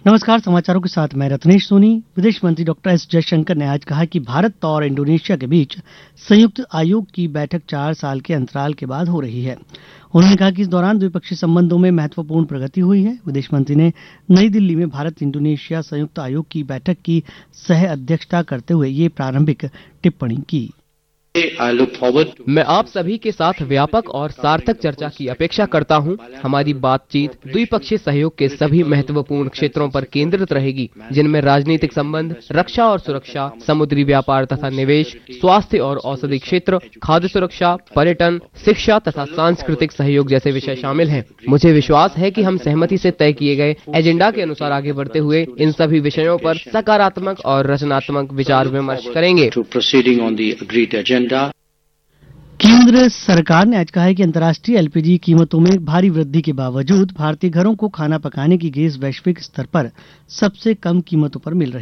नमस्कार, समाचारों के साथ मैं रत्नेश सोनी। विदेश मंत्री डॉक्टर एस जयशंकर ने आज कहा कि भारत और इंडोनेशिया के बीच संयुक्त आयोग की बैठक 4 साल के अंतराल के बाद हो रही है। उन्होंने कहा कि इस दौरान द्विपक्षीय संबंधों में महत्वपूर्ण प्रगति हुई है। विदेश मंत्री ने नई दिल्ली में भारत इंडोनेशिया संयुक्त आयोग की बैठक की सह अध्यक्षता करते हुए ये प्रारंभिक टिप्पणी की। मैं आप सभी के साथ व्यापक और सार्थक चर्चा की अपेक्षा करता हूं। हमारी बातचीत द्विपक्षीय सहयोग के सभी महत्वपूर्ण क्षेत्रों पर केंद्रित रहेगी, जिनमें राजनीतिक संबंध, रक्षा और सुरक्षा, समुद्री व्यापार तथा निवेश, स्वास्थ्य और औषधि क्षेत्र, खाद्य सुरक्षा, पर्यटन, शिक्षा तथा सांस्कृतिक सहयोग जैसे विषय शामिल हैं। मुझे विश्वास है कि हम सहमति से तय किए गए एजेंडा के अनुसार आगे बढ़ते हुए इन सभी विषयों पर सकारात्मक और रचनात्मक विचार विमर्श करेंगे। केंद्र सरकार ने आज कहा है कि अंतर्राष्ट्रीय एलपीजी कीमतों में भारी वृद्धि के बावजूद भारतीय घरों को खाना पकाने की गैस वैश्विक स्तर पर सबसे कम कीमतों पर मिल रही